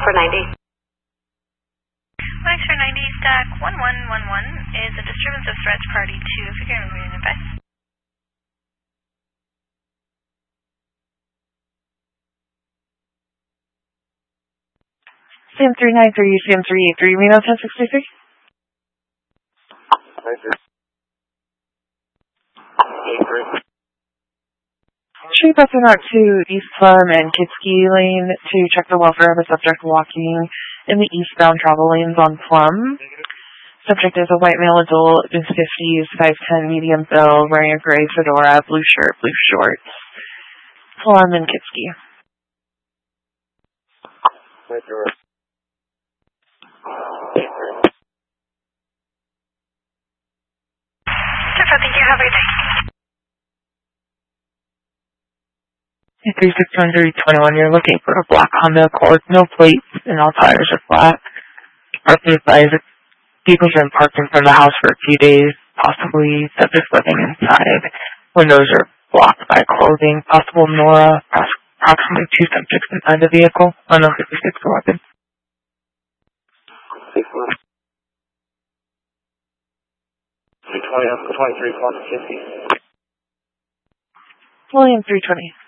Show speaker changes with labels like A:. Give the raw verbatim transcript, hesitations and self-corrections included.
A: for ninety.
B: Mike for ninety, stack one one one one is a disturbance of threats party two. If you can remove an advice.
C: C M three nine three, C M three eight three, Reno ten sixty-three. Street Bus out to East Plum and Kitski Lane to check the welfare of a subject walking in the eastbound travel lanes on Plum. Subject is a white male adult, in his fifties, five ten, medium build, wearing a gray fedora, blue shirt, blue shorts. Plum and Kitski.
B: Thank you. Have a good day.
C: three six one three two one, you're looking for a black Honda Accord, no plates, and all tires are flat. Parking advised, vehicles have been parked in front of the house for a few days, possibly subjects living inside. Windows are blocked by clothing, possible Nora, approximately two subjects inside the vehicle, unknown fifty-six for weapon.
D: twenty-three, fifty.
C: William three twenty.